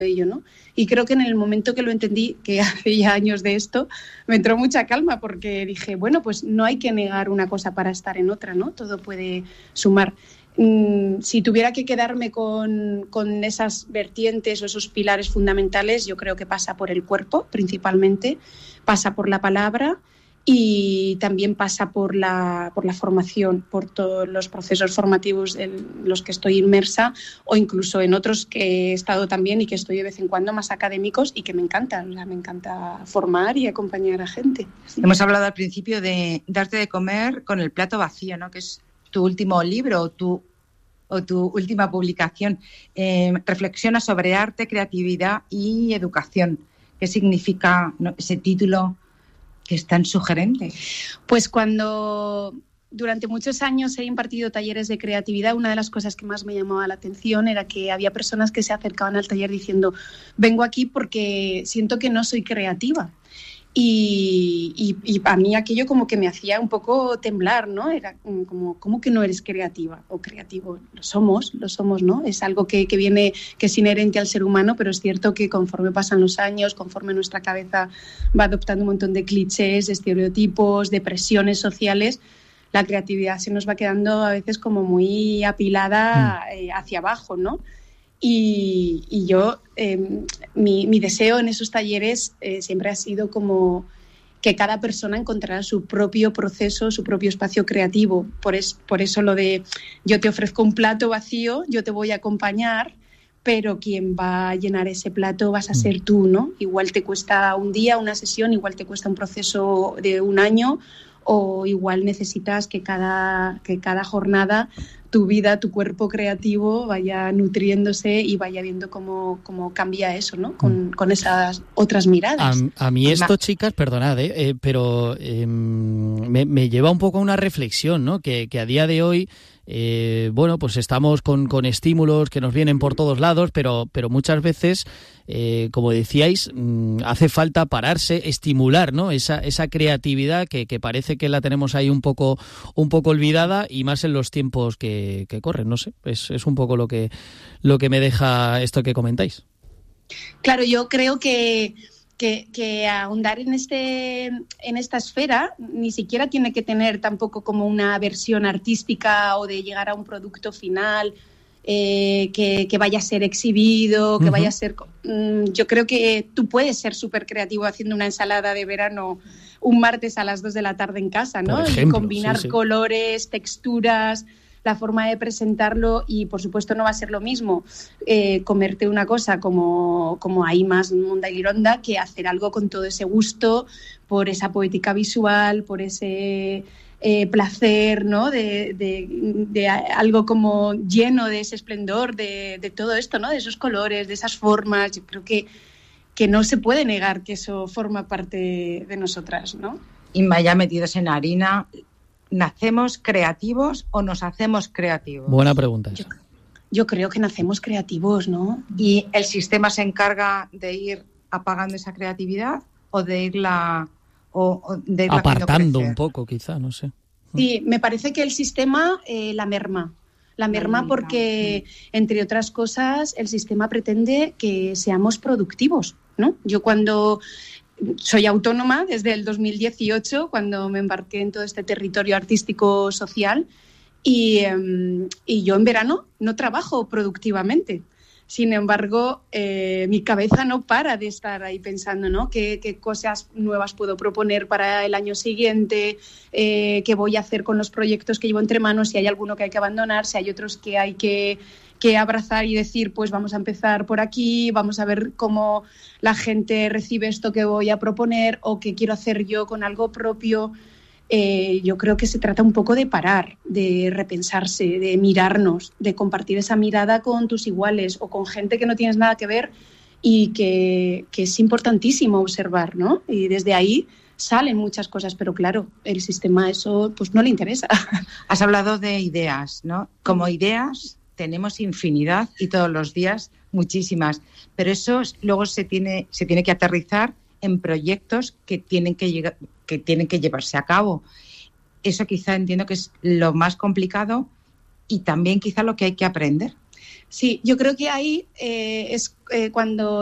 ello, ¿no? Y creo que en el momento que lo entendí, que hace ya años de esto, me entró mucha calma porque dije, bueno, pues no hay que negar una cosa para estar en otra, ¿no? Todo puede sumar. Si tuviera que quedarme con esas vertientes o esos pilares fundamentales, yo creo que pasa por el cuerpo, principalmente, pasa por la palabra y también pasa por la formación, por todos los procesos formativos en los que estoy inmersa o incluso en otros que he estado también y que estoy de vez en cuando más académicos y que me encantan. O sea, me encanta formar y acompañar a gente. Sí. Hemos hablado al principio de darte de comer con el plato vacío, ¿no? Que es tu último libro o tu última publicación. Reflexiona sobre arte, creatividad y educación. ¿Qué significa, ¿no?, ese título que es tan sugerente? Pues cuando durante muchos años he impartido talleres de creatividad, una de las cosas que más me llamaba la atención era que había personas que se acercaban al taller diciendo, vengo aquí porque siento que no soy creativa. Y a mí aquello como que me hacía un poco temblar, ¿no? Era como, ¿cómo que no eres creativa o creativo? Lo somos, ¿no? Es algo que viene, que es inherente al ser humano, pero es cierto que conforme pasan los años, conforme nuestra cabeza va adoptando un montón de clichés, de estereotipos, de presiones sociales, la creatividad se nos va quedando a veces como muy apilada hacia abajo, ¿no? Y yo, mi deseo en esos talleres siempre ha sido como que cada persona encontrara su propio proceso, su propio espacio creativo. Por eso lo de yo te ofrezco un plato vacío, yo te voy a acompañar, pero quien va a llenar ese plato vas a ser tú, ¿no? Igual te cuesta un día, una sesión, igual te cuesta un proceso de un año, o igual necesitas que cada jornada tu vida, tu cuerpo creativo vaya nutriéndose y vaya viendo cómo cambia eso, ¿no? Con esas otras miradas. A mí esto, chicas, perdonad, pero me lleva un poco a una reflexión, ¿no? Que a día de hoy, bueno, pues estamos con estímulos que nos vienen por todos lados, pero muchas veces, como decíais, hace falta pararse, estimular, ¿no? Esa creatividad que parece que la tenemos ahí un poco olvidada, y más en los tiempos que corren, no sé, es un poco lo que me deja esto que comentáis. Claro, yo creo que ahondar en esta esfera ni siquiera tiene que tener tampoco como una versión artística o de llegar a un producto final que vaya a ser exhibido, que vaya a ser... yo creo que tú puedes ser súper creativo haciendo una ensalada de verano un martes a las 2 de la tarde en casa, ¿no? Por ejemplo, y combinar colores, texturas, la forma de presentarlo, y por supuesto no va a ser lo mismo comerte una cosa como hay más Monda y Lironda que hacer algo con todo ese gusto, por esa poética visual, por ese placer, ¿no? De algo como lleno de ese esplendor, de todo esto, ¿no? De esos colores, de esas formas. Yo creo que no se puede negar que eso forma parte de nosotras, ¿no? Y ya metidos en harina, ¿nacemos creativos o nos hacemos creativos? Buena pregunta. Yo creo que nacemos creativos, ¿no? ¿Y el sistema se encarga de ir apagando esa creatividad o de irla apartando un poco, quizá, no sé? Sí, me parece que el sistema la merma. La merma porque, entre otras cosas, el sistema pretende que seamos productivos, ¿no? Yo cuando... soy autónoma desde el 2018, cuando me embarqué en todo este territorio artístico social, y yo en verano no trabajo productivamente. Sin embargo, mi cabeza no para de estar ahí pensando, ¿no? ¿Qué cosas nuevas puedo proponer para el año siguiente? ¿Qué voy a hacer con los proyectos que llevo entre manos? Si hay alguno que hay que abandonar, si hay otros que hay que abrazar y decir, pues vamos a empezar por aquí, vamos a ver cómo la gente recibe esto que voy a proponer o qué quiero hacer yo con algo propio. Yo creo que se trata un poco de parar, de repensarse, de mirarnos, de compartir esa mirada con tus iguales o con gente que no tienes nada que ver y que es importantísimo observar, ¿no? Y desde ahí salen muchas cosas, pero claro, el sistema eso pues no le interesa. Has hablado de ideas, ¿no? Como ideas tenemos infinidad y todos los días muchísimas, pero eso luego se tiene que aterrizar en proyectos que tienen que llevarse a cabo. Eso quizá entiendo que es lo más complicado y también quizá lo que hay que aprender. Sí, yo creo que ahí es cuando